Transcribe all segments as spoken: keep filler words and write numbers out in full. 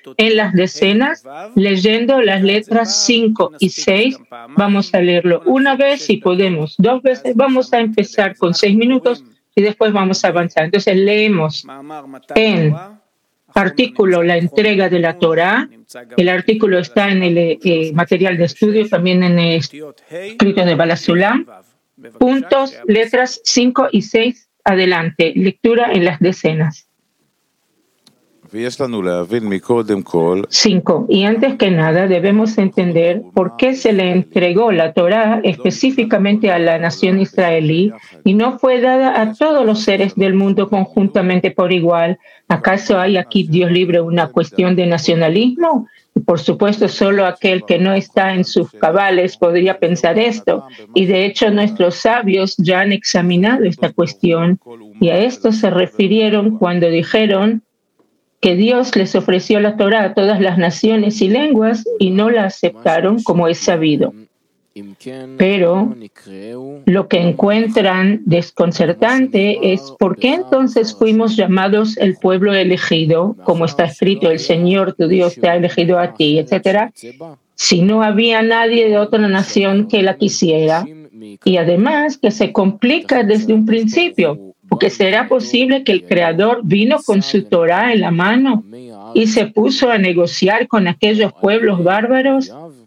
en las decenas, leyendo las letras cinco y seis. Vamos a leerlo una vez si podemos, dos veces. Vamos a empezar con seis minutos y después vamos a avanzar. Entonces leemos en artículo la entrega de la Torá. El artículo está en el eh, material de estudio, también en el escrito de Balasulam. Puntos, letras cinco y seis, adelante. Lectura en las decenas. Cinco. Y antes que nada debemos entender por qué se le entregó la Torá específicamente a la nación israelí y no fue dada a todos los seres del mundo conjuntamente por igual. ¿Acaso hay aquí, Dios libre, una cuestión de nacionalismo? Por supuesto, solo aquel que no está en sus cabales podría pensar esto. Y de hecho, nuestros sabios ya han examinado esta cuestión y a esto se refirieron cuando dijeron que Dios les ofreció la Torá a todas las naciones y lenguas y no la aceptaron, como es sabido. Pero lo que encuentran desconcertante es por qué entonces fuimos llamados el pueblo elegido, como está escrito, el Señor tu Dios te ha elegido a ti, etcétera, si no había nadie de otra nación que la quisiera. Y además que se complica desde un principio, porque será posible que el Creador vino con su Torá en la mano y se puso a negociar con aquellos pueblos bárbaros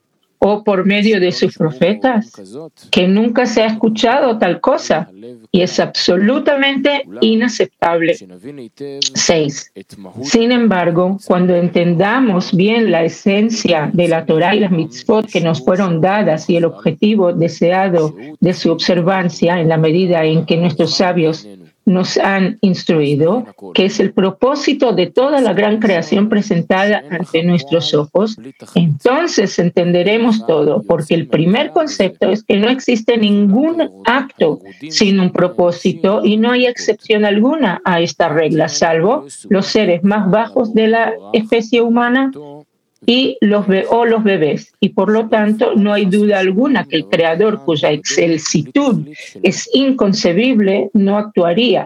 o por medio de sus profetas, que nunca se ha escuchado tal cosa y es absolutamente inaceptable. Seis. Sin embargo, cuando entendamos bien la esencia de la Torá y las mitzvot que nos fueron dadas y el objetivo deseado de su observancia en la medida en que nuestros sabios nos han instruido, que es el propósito de toda la gran creación presentada ante nuestros ojos, entonces entenderemos todo, porque el primer concepto es que no existe ningún acto sin un propósito y no hay excepción alguna a esta regla, salvo los seres más bajos de la especie humana y los be- o los bebés. Y por lo tanto, no hay duda alguna que el Creador, cuya excelsitud es inconcebible, no actuaría,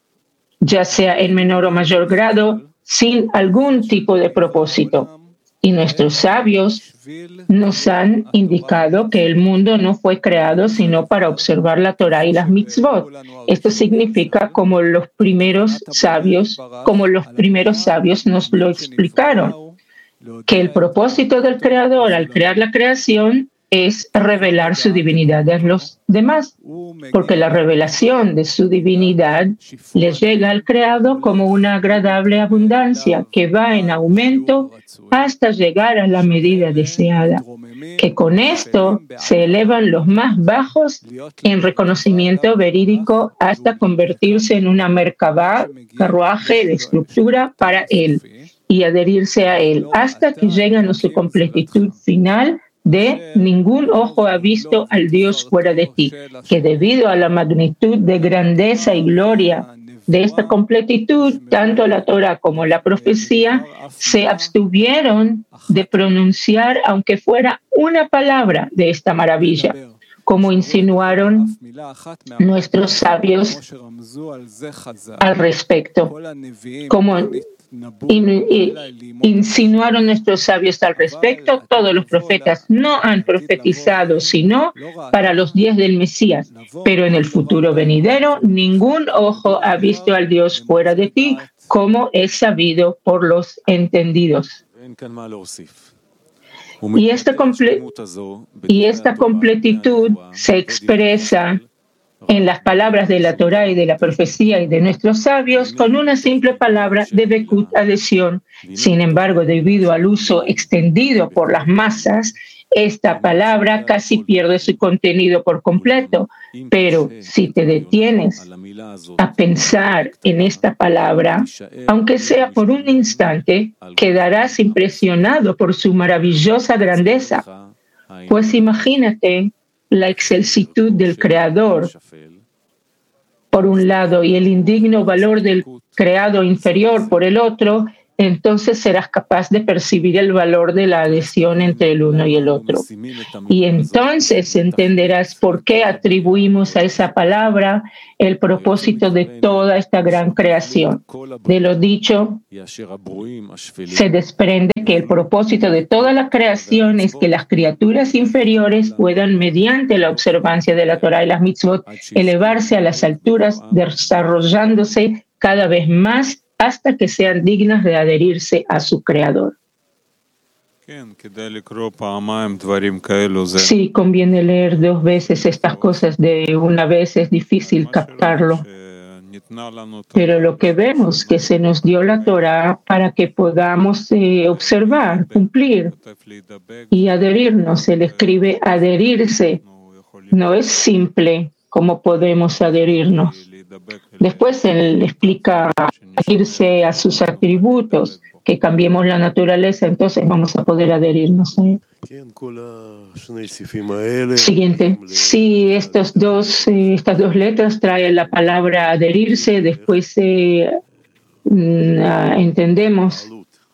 ya sea en menor o mayor grado, sin algún tipo de propósito. Y nuestros sabios nos han indicado que el mundo no fue creado sino para observar la Torá y las mitzvot. Esto significa como los primeros sabios, como los primeros sabios nos lo explicaron, que el propósito del Creador al crear la creación es revelar su divinidad a los demás, porque la revelación de su divinidad le llega al Creado como una agradable abundancia que va en aumento hasta llegar a la medida deseada, que con esto se elevan los más bajos en reconocimiento verídico hasta convertirse en una merkabah, carruaje de estructura para él, y adherirse a él hasta que llegan a su completitud final de ningún ojo ha visto al Dios fuera de ti, que debido a la magnitud de grandeza y gloria de esta completitud, tanto la Torá como la profecía se abstuvieron de pronunciar aunque fuera una palabra de esta maravilla, como insinuaron nuestros sabios al respecto, como In, in, insinuaron nuestros sabios al respecto. Todos los profetas no han profetizado sino para los días del Mesías, pero en el futuro venidero ningún ojo ha visto al Dios fuera de ti, como es sabido por los entendidos. Y esta, comple- y esta completitud se expresa en las palabras de la Torá y de la profecía y de nuestros sabios con una simple palabra de bekut, adhesión. Sin embargo, debido al uso extendido por las masas, esta palabra casi pierde su contenido por completo. Pero si te detienes a pensar en esta palabra, aunque sea por un instante, quedarás impresionado por su maravillosa grandeza. Pues imagínate la excelsitud del Creador, por un lado, y el indigno valor del creado inferior, por el otro, entonces serás capaz de percibir el valor de la adhesión entre el uno y el otro. Y entonces entenderás por qué atribuimos a esa palabra el propósito de toda esta gran creación. De lo dicho, se desprende que el propósito de toda la creación es que las criaturas inferiores puedan, mediante la observancia de la Torah y las mitzvot, elevarse a las alturas, desarrollándose cada vez más hasta que sean dignas de adherirse a su Creador. Sí, conviene leer dos veces estas cosas. De una vez es difícil captarlo. Pero lo que vemos que se nos dio la Torah para que podamos eh, observar, cumplir y adherirnos. Él escribe adherirse. No es simple como podemos adherirnos. Después él explica adherirse a sus atributos, que cambiemos la naturaleza, entonces vamos a poder adherirnos. ¿eh? Siguiente. Sí, estos dos, eh, estas dos letras traen la palabra adherirse, después eh, entendemos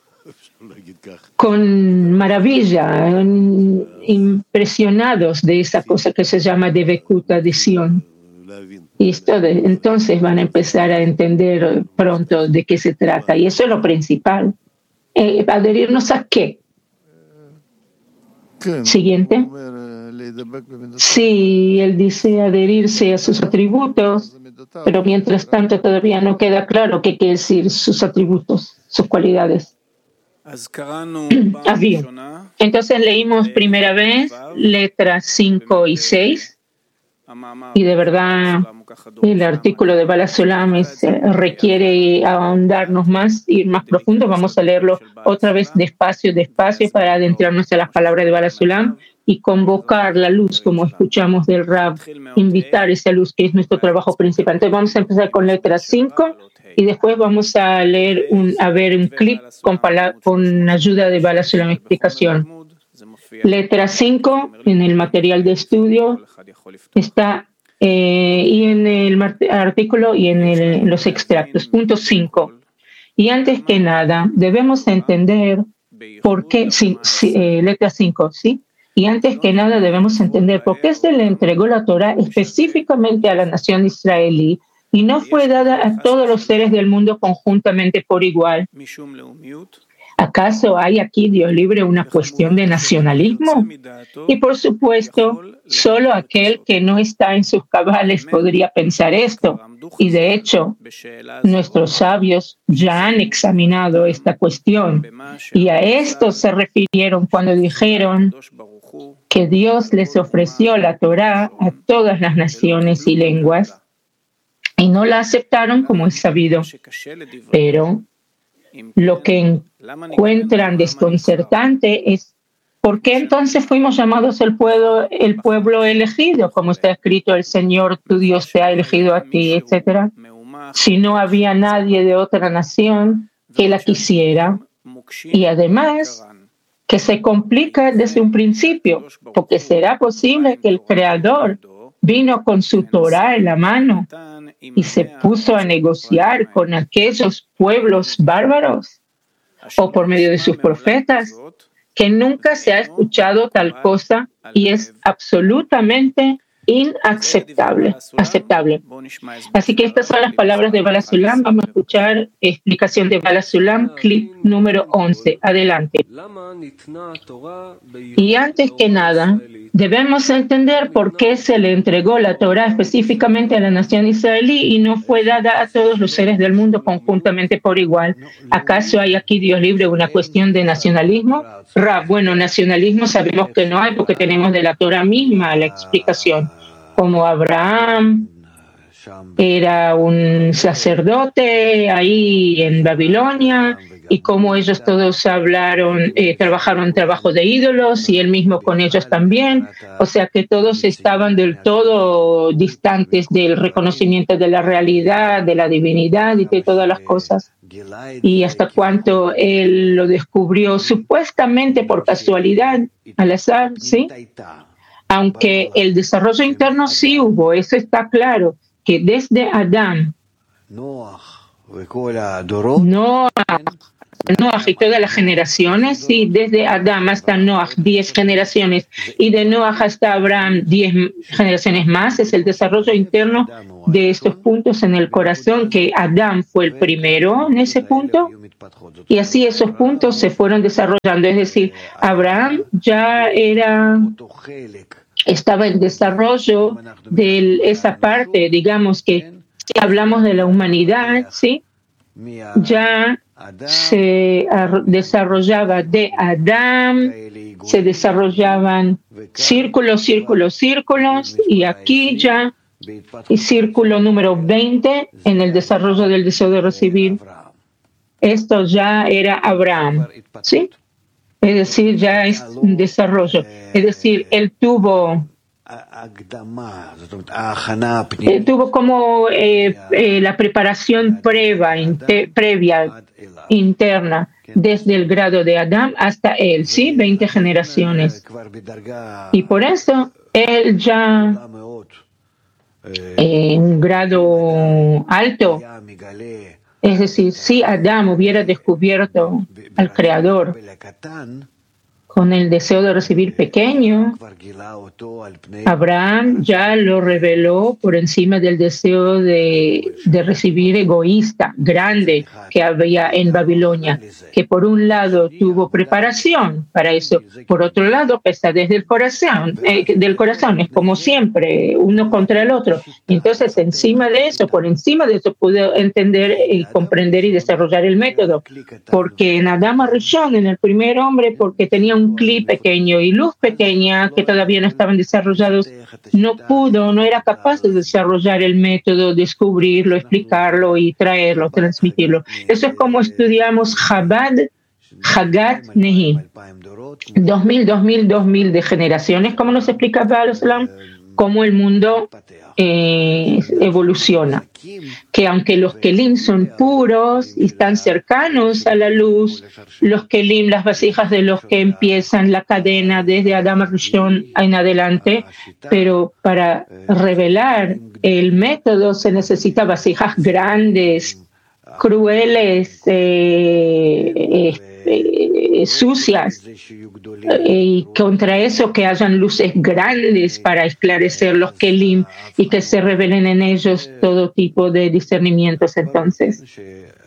con maravilla, impresionados de esa cosa que se llama devekut, adhesión. Y esto de, entonces van a empezar a entender pronto de qué se trata. Y eso es lo principal. Eh, ¿Adherirnos a qué? Siguiente. Sí, él dice adherirse a sus atributos, pero mientras tanto todavía no queda claro qué quiere decir sus atributos, sus cualidades. Había. Entonces leímos primera vez letras cinco y seis. Y de verdad el artículo de Baal HaSulam es, eh, requiere ahondarnos más, ir más profundo. Vamos a leerlo otra vez despacio, despacio para adentrarnos a las palabras de Baal HaSulam y convocar la luz, como escuchamos del Rab, invitar esa luz que es nuestro trabajo principal. Entonces vamos a empezar con letra cinco y después vamos a leer un, a ver un clip con, con ayuda de Baal HaSulam, explicación. Letra cinco en el material de estudio está eh, y en el artículo y en, el, en los extractos. Punto cinco. Y antes que nada, debemos entender por qué, sí, sí, eh, letra cinco, ¿sí? Y antes que nada debemos entender por qué se le entregó la Torah específicamente a la nación israelí y no fue dada a todos los seres del mundo conjuntamente por igual. ¿Acaso hay aquí, Dios libre, una cuestión de nacionalismo? Y por supuesto, solo aquel que no está en sus cabales podría pensar esto. Y de hecho, nuestros sabios ya han examinado esta cuestión. Y a esto se refirieron cuando dijeron que Dios les ofreció la Torá a todas las naciones y lenguas y no la aceptaron, como es sabido. Pero lo que encuentran desconcertante es ¿por qué entonces fuimos llamados el pueblo, el pueblo elegido? Como está escrito, el Señor tu Dios te ha elegido a ti, etcétera. Si no había nadie de otra nación que la quisiera. Y además, que se complica desde un principio, porque será posible que el Creador vino con su Torah en la mano y se puso a negociar con aquellos pueblos bárbaros o por medio de sus profetas, que nunca se ha escuchado tal cosa y es absolutamente inaceptable. Aceptable. Así que estas son las palabras de Baal HaSulam. Vamos a escuchar explicación de Baal HaSulam, clip número once. Adelante. Y antes que nada, debemos entender por qué se le entregó la Torah específicamente a la nación israelí y no fue dada a todos los seres del mundo conjuntamente por igual. ¿Acaso hay aquí, Dios libre, una cuestión de nacionalismo? Rab, bueno, nacionalismo sabemos que no hay porque tenemos de la Torah misma la explicación. Como Abraham era un sacerdote ahí en Babilonia y como ellos todos hablaron, eh, trabajaron trabajo de ídolos y él mismo con ellos también. O sea que todos estaban del todo distantes del reconocimiento de la realidad, de la divinidad y de todas las cosas. Y hasta cuánto él lo descubrió supuestamente por casualidad, al azar, ¿sí? Aunque el desarrollo interno sí hubo, eso está claro, que desde Adán, Noah, Noaj y todas las generaciones, y desde Adán hasta Noaj, diez generaciones, y de Noaj hasta Abraham, diez generaciones más, es el desarrollo interno de estos puntos en el corazón, que Adán fue el primero en ese punto, y así esos puntos se fueron desarrollando, es decir, Abraham ya era, estaba en desarrollo de esa parte, digamos que si hablamos de la humanidad, ¿sí? Ya se desarrollaba de Adán, se desarrollaban círculos, círculos, círculos, y aquí ya, y círculo número veinte en el desarrollo del deseo de recibir, esto ya era Abraham, ¿sí? Es decir, ya es un desarrollo. Es decir, él tuvo, él tuvo como eh, eh, la preparación previa, inter, previa, interna, desde el grado de Adán hasta él, ¿sí? veinte generaciones. Y por eso él ya, en un grado alto, es decir, si Adán hubiera descubierto al Creador con el deseo de recibir pequeño, Abraham ya lo reveló por encima del deseo de, de recibir egoísta, grande, que había en Babilonia, que por un lado tuvo preparación para eso, por otro lado pesadez del corazón, eh, del corazón, es como siempre, uno contra el otro. Entonces, encima de eso, por encima de eso, pudo entender y comprender y desarrollar el método, porque en Adán Rishon, en el primer hombre, porque tenía un clip pequeño y luz pequeña que todavía no estaban desarrollados, no pudo, no era capaz de desarrollar el método, descubrirlo, explicarlo y traerlo, transmitirlo. Eso es como estudiamos Chabad, Hagat, Nehi. Dos mil, dos mil, dos mil de generaciones, como nos explica Baal Salam, cómo el mundo eh, evoluciona. Que aunque los kelim son puros y están cercanos a la luz, los kelim, las vasijas de los que empiezan la cadena desde Adam Rishon en adelante, pero para revelar el método se necesita vasijas grandes, crueles, eh, eh, eh, sucias, y contra eso que hayan luces grandes para esclarecer los kelim y que se revelen en ellos todo tipo de discernimientos. Entonces,